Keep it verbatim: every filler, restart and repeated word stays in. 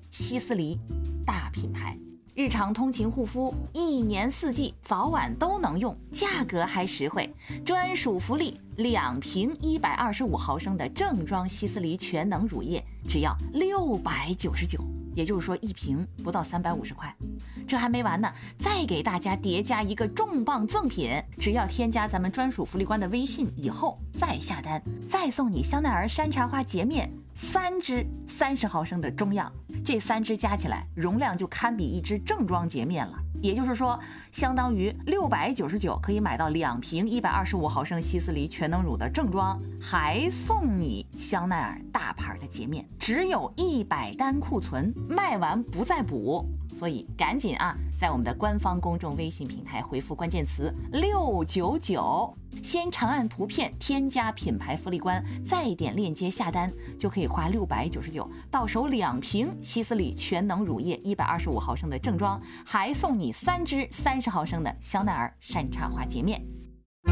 希思黎大品牌。日常通勤护肤，一年四季早晚都能用，价格还实惠。专属福利，两瓶一百二十五毫升的正装希思黎全能乳液，只要六百九十九，也就是说一瓶不到三百五十块。这还没完呢，再给大家叠加一个重磅赠品，只要添加咱们专属福利官的微信以后再下单，再送你香奈儿山茶花洁面三支三十毫升的中样，这三支加起来容量就堪比一支正装洁面了。也就是说，相当于六百九十九可以买到两瓶一百二十五毫升希思黎全能乳的正装，还送你香奈儿大牌的洁面，只有一百单库存，卖完不再补。所以赶紧啊，在我们的官方公众微信平台回复关键词六九九，先长按图片添加品牌福利官，再点链接下单，就可以花六百九十九到手两瓶希思黎全能乳液一百二十五毫升的正装，还送你三支三十毫升的香奈儿山茶花洁面。